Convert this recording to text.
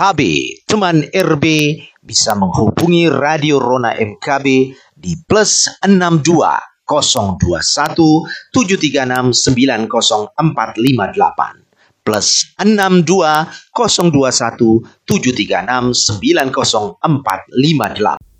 MKB. Teman RB bisa menghubungi Radio Rona MKB di +62 021 736 90458. +62 021 736 90458.